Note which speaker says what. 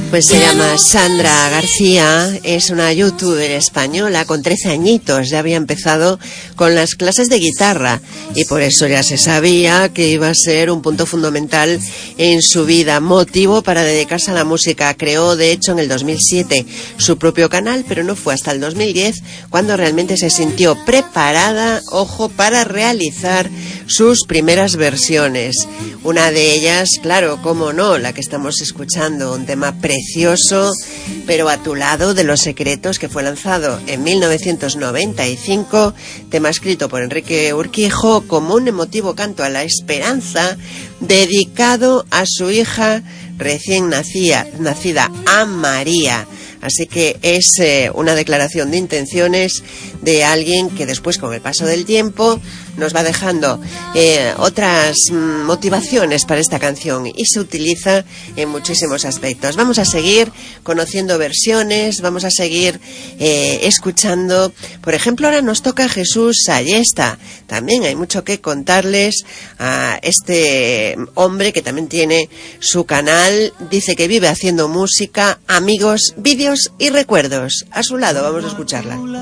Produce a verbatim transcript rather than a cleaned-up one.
Speaker 1: Pues se llama Sandra García, es una youtuber española con trece añitos, ya había empezado con las clases de guitarra y por eso ya se sabía que iba a ser un punto fundamental en su vida, motivo para dedicarse a la música. Creó de hecho en el dos mil siete su propio canal, pero no fue hasta el dos mil diez cuando realmente se sintió preparada, ojo, para realizar sus primeras versiones. Una de ellas, claro, cómo no, la que estamos escuchando, un tema precioso, pero a tu lado, de Los Secretos, que fue lanzado en mil novecientos noventa y cinco, tema escrito por Enrique Urquijo como un emotivo canto a la esperanza, dedicado a su hija recién nacida, nacida a María. Así que es eh, una declaración de intenciones de alguien que después, con el paso del tiempo, nos va dejando eh, otras mm, motivaciones para esta canción y se utiliza en muchísimos aspectos. Vamos a seguir conociendo versiones, vamos a seguir eh, escuchando. Por ejemplo, ahora nos toca Jesús Sallesta. También hay mucho que contarles a este hombre que también tiene su canal. Dice que vive haciendo música, amigos, vídeos y recuerdos. A su lado vamos a escucharla.